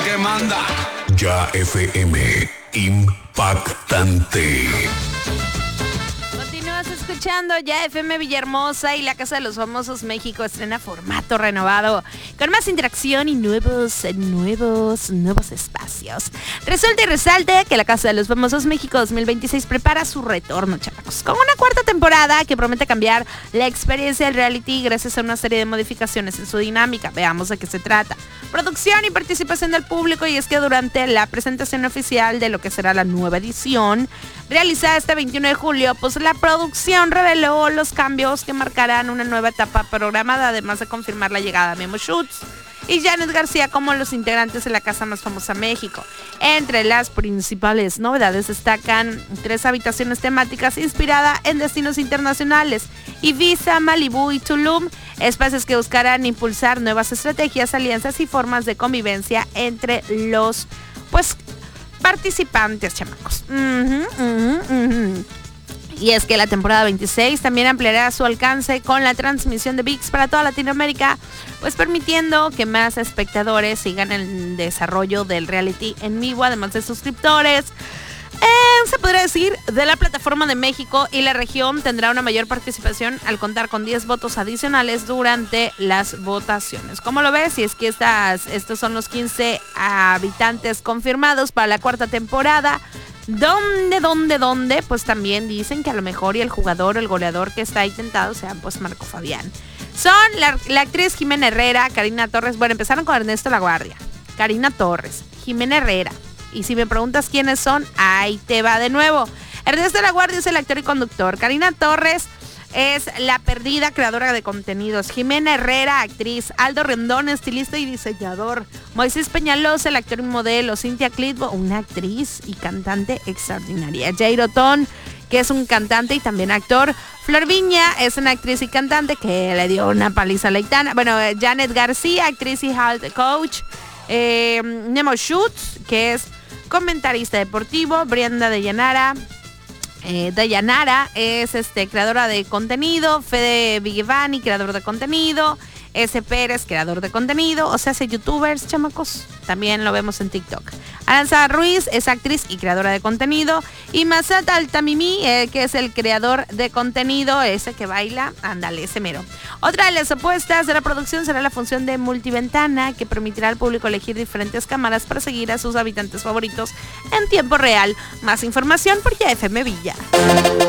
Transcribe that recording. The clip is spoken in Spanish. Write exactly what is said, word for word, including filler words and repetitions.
que manda. Ya F M, impactante. Continúas escuchando Ya F M Villahermosa y la Casa de los Famosos México estrena formato renovado con más interacción y nuevos, nuevos, nuevos espacios. Resulta y resalta que la Casa de los Famosos México dos mil veintiséis prepara su retorno, chavos, con una cuarta temporada que promete cambiar la experiencia del reality gracias a una serie de modificaciones en su dinámica. Veamos de qué se trata. Producción y participación del público, y es que durante la presentación oficial de lo que será la nueva edición, realizada este veintiuno de julio, pues la producción reveló los cambios que marcarán una nueva etapa programada, además de confirmar la llegada de Memo Schutz y Janet García como los integrantes de la Casa Más Famosa México. Entre las principales novedades destacan tres habitaciones temáticas inspiradas en destinos internacionales: Ibiza, Malibú y Tulum, espacios que buscarán impulsar nuevas estrategias, alianzas y formas de convivencia entre los pues participantes, chamacos. Uh-huh, uh-huh, uh-huh. Y es que la temporada veintiséis también ampliará su alcance con la transmisión de V I X para toda Latinoamérica, pues permitiendo que más espectadores sigan el desarrollo del reality en vivo, además de suscriptores. Eh, se podría decir, de la plataforma de México, y la región tendrá una mayor participación al contar con diez votos adicionales durante las votaciones. ¿Cómo lo ves? Y es que estas, estos son los quince habitantes confirmados para la cuarta temporada. ¿Dónde, dónde, dónde? Pues también dicen que a lo mejor y el jugador o el goleador que está ahí tentado sea pues Marco Fabián. Son la, la actriz Jimena Herrera, Karina Torres. Bueno, empezaron con Ernesto La Guardia, Karina Torres, Jimena Herrera. Y si me preguntas quiénes son, ahí te va de nuevo. Ernesto La Guardia es el actor y conductor. Karina Torres es la perdida creadora de contenidos. Jimena Herrera, actriz. Aldo Rendón, estilista y diseñador. Moisés Peñalosa, el actor y modelo. Cintia Clitbo, una actriz y cantante extraordinaria. Jairo Ton, que es un cantante y también actor. Flor Viña es una actriz y cantante que le dio una paliza a Leitana. Bueno, Janet García, actriz y health coach. Eh, Memo Schutz, que es comentarista deportivo. Brenda Dayanara. Eh, Dayanara es este, creadora de contenido. Fede Vigevani, creador de contenido. S. Pérez, creador de contenido. O sea, hace youtubers, chamacos. También lo vemos en TikTok. Aranza Ruiz es actriz y creadora de contenido. Y Masat Altamimi, eh, que es el creador de contenido, ese que baila, ándale, ese mero. Otra de las apuestas de la producción será la función de multiventana, que permitirá al público elegir diferentes cámaras para seguir a sus habitantes favoritos en tiempo real. Más información por Ya F M Villa.